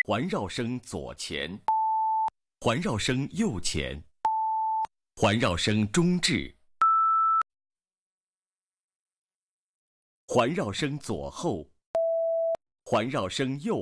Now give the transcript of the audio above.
环绕声左前，环绕声右前，环绕声中置，环绕声左后，环绕声右。